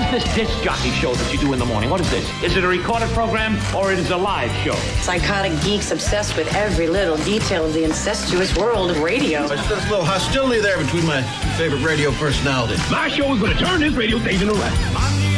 this disc jockey show that you do in the morning? What is this? Is it a recorded program or it is a live show? Psychotic geeks obsessed with every little detail of the incestuous world of radio. There's a little hostility there between my favorite radio personalities. My show is going to turn this radio station around.